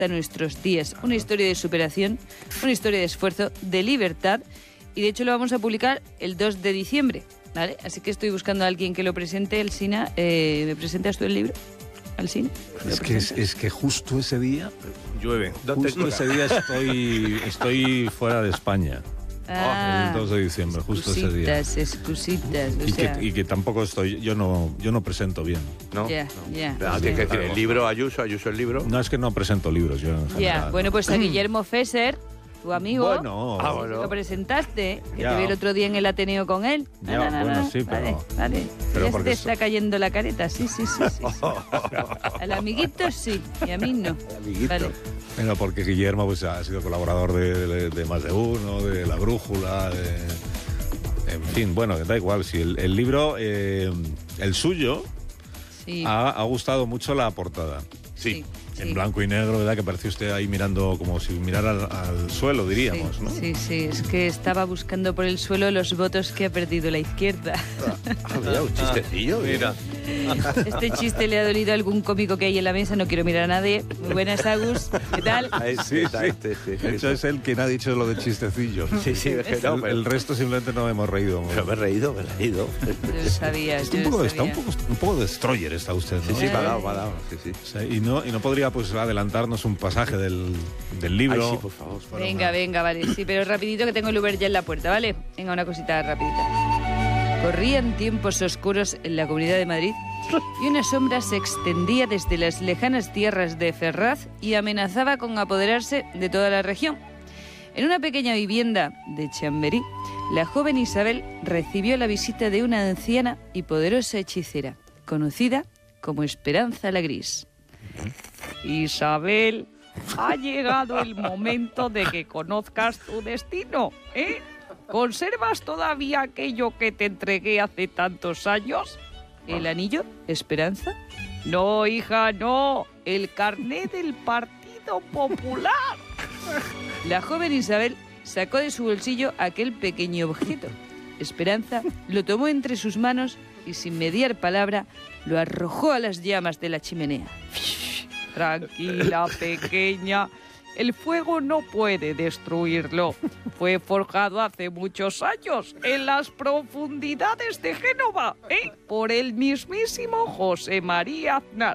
hasta nuestros días. Una historia de superación, una historia de esfuerzo, de libertad, y de hecho lo vamos a publicar el 2 de diciembre, ¿vale? Así que estoy buscando a alguien que lo presente. Alsina, ¿me presentas tú el libro? Alsina. Es que justo ese día, llueve. justo ese día estoy fuera de España. El 2 de diciembre, justo ese día. Excusitas. Y que tampoco estoy, yo no presento bien. ¿No? Ya. Tienes que decir, el libro, Ayuso el libro. No, es que no presento libros yo en general. Bueno, pues a Guillermo Fesser, tu amigo, Bueno, lo presentaste, que Ya. te vi el otro día en el Ateneo con él. Ya, sí, pero... Vale. pero Ya porque te está cayendo la careta, sí. Al amiguito sí, y a mí no. Amiguito. Vale. Bueno, porque Guillermo pues, ha sido colaborador de Más de Uno, de La Brújula, en fin, bueno, da igual. Si el libro, el suyo, Sí. ha gustado mucho la portada. Sí. En blanco y negro, ¿verdad? Que pareció usted ahí mirando como si mirara al suelo, diríamos, ¿no? Sí, es que estaba buscando por el suelo los votos que ha perdido la izquierda. Mira, un chistecillo, mira. Este chiste le ha dolido a algún cómico que hay en la mesa, no quiero mirar a nadie. Muy buenas, Agus, ¿qué tal? Sí. De hecho, es él quien ha dicho lo de chistecillo. Sí, es que no, El resto simplemente no hemos reído. Pero me he reído. Yo lo sabía, Está un poco destroyer está usted, ¿no? Sí, me ha dado, sí. O sea, y no podría pues adelantarnos un pasaje del libro. Ay, sí, por favor. Venga, vale, sí, pero rapidito que tengo el Uber ya en la puerta, ¿vale? Venga, una cosita rapidita. Corrían tiempos oscuros en la Comunidad de Madrid y una sombra se extendía desde las lejanas tierras de Ferraz y amenazaba con apoderarse de toda la región. En una pequeña vivienda de Chamberí, la joven Isabel recibió la visita de una anciana y poderosa hechicera, conocida como Esperanza la Gris. Isabel, ha llegado el momento de que conozcas tu destino, ¿eh? ¿Conservas todavía aquello que te entregué hace tantos años? ¿El anillo, Esperanza? No, hija, no. El carné del Partido Popular. La joven Isabel sacó de su bolsillo aquel pequeño objeto. Esperanza lo tomó entre sus manos y sin mediar palabra lo arrojó a las llamas de la chimenea. Tranquila, pequeña. El fuego no puede destruirlo. Fue forjado hace muchos años en las profundidades de Génova, por el mismísimo José María Aznar.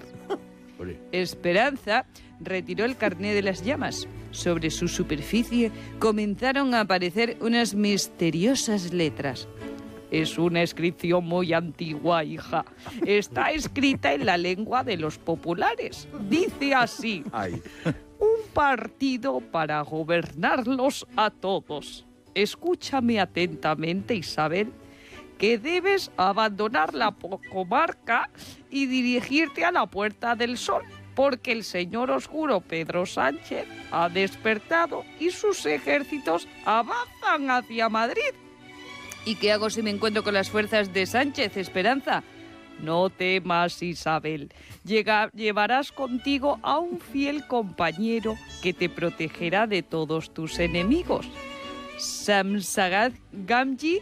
Esperanza retiró el carné de las llamas. Sobre su superficie comenzaron a aparecer unas misteriosas letras. Es una inscripción muy antigua, hija. Está escrita en la lengua de los populares. Dice así: un partido para gobernarlos a todos. Escúchame atentamente, Isabel, que debes abandonar la comarca y dirigirte a la Puerta del Sol, porque el señor oscuro Pedro Sánchez ha despertado y sus ejércitos avanzan hacia Madrid. ¿Y qué hago si me encuentro con las fuerzas de Sánchez, Esperanza? No temas, Isabel. Llevarás contigo a un fiel compañero que te protegerá de todos tus enemigos. ¿Samsagad Gamji?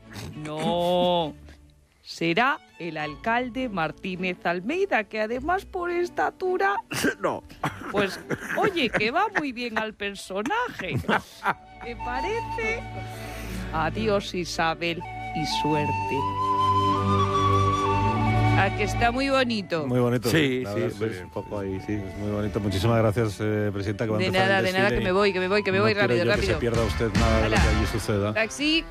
No. Será el alcalde Martínez Almeida, que además por estatura... No. Pues, oye, que va muy bien al personaje. ¿Te parece? Adiós, Isabel, y suerte. ¿A que está muy bonito? Muy bonito. Sí, un poco ahí, sí. Es muy bonito. Muchísimas gracias, presidenta. Que va a De empezar nada, el desfile que me voy, no rápido, quiero yo rápido. Que se pierda usted nada de lo que Hala. allí suceda. Taxi.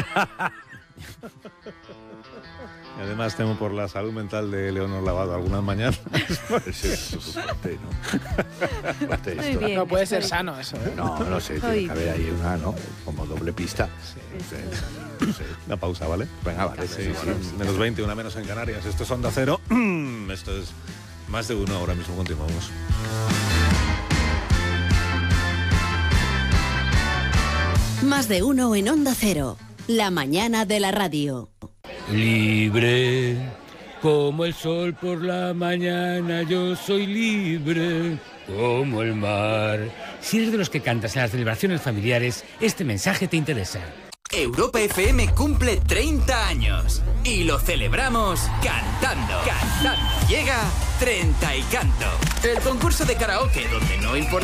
Y además temo por la salud mental de Leonor Lavado algunas mañanas. Eso es fuerte, ¿no? Fuerte Muy esto. bien. No puede ser sano eso, ¿eh? No sé, tiene que haber ahí una, ¿no? Como doble pista. No sé. Una pausa, ¿vale? Venga, vale. Sí, menos 20, una menos en Canarias. Esto es Onda Cero. Esto es Más de Uno. Ahora mismo continuamos. Más de Uno en Onda Cero. La mañana de la radio. Libre, como el sol por la mañana, yo soy libre, como el mar. Si eres de los que cantas en las celebraciones familiares, este mensaje te interesa. Europa FM cumple 30 años y lo celebramos cantando. Llega 30 y Canto, el concurso de karaoke donde no importa